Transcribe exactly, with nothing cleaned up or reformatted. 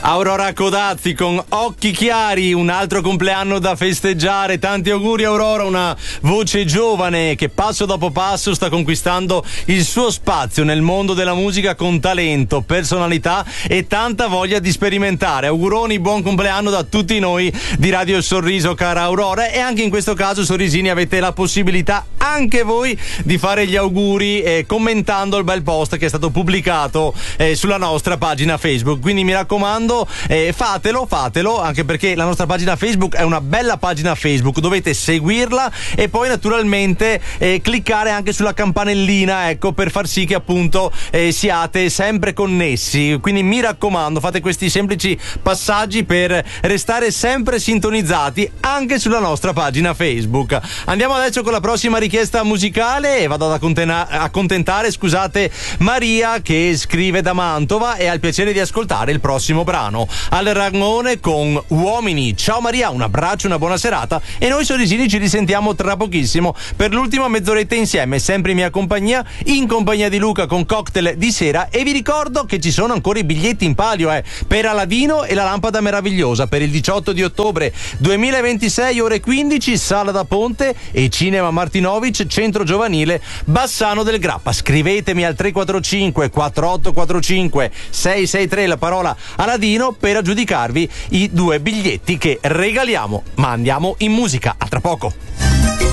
Aurora Codazzi con Occhi Chiari, un altro compleanno da festeggiare. Tanti auguri Aurora, una voce giovane che passo dopo passo sta conquistando il suo spazio nel mondo della musica con talento, personalità e tanta voglia di sperimentare. Auguroni, buon compleanno da tutti noi di Radio Il Sorriso, cara Aurora, e anche in questo caso Sorrisini avete la possibilità anche voi di fare gli auguri eh, commentando il bel post che è stato pubblicato eh, sulla nostra pagina Facebook. Quindi mi raccomando, Eh, fatelo, fatelo, anche perché la nostra pagina Facebook è una bella pagina Facebook, dovete seguirla e poi naturalmente eh, cliccare anche sulla campanellina, ecco, per far sì che appunto eh, siate sempre connessi. Quindi mi raccomando, fate questi semplici passaggi per restare sempre sintonizzati anche sulla nostra pagina Facebook. Andiamo adesso con la prossima richiesta musicale e vado ad accontena- accontentare, scusate, Maria, che scrive da Mantova e ha il piacere di ascoltare il prossimo brano. Al Rangone con Uomini. Ciao Maria, un abbraccio, una buona serata e noi Sorrisini ci risentiamo tra pochissimo per l'ultima mezz'oretta insieme, sempre in mia compagnia, in compagnia di Luca con cocktail di sera. E vi ricordo che ci sono ancora i biglietti in palio eh, per Aladino e la lampada meravigliosa per il diciotto di ottobre duemilaventisei, ore quindici, Sala da Ponte e Cinema Martinovic, Centro Giovanile Bassano del Grappa. Scrivetemi al tre quattro cinque quattro otto quattro cinque sei sei tre la parola Aladino per aggiudicarvi i due biglietti che regaliamo. Ma andiamo in musica, a tra poco.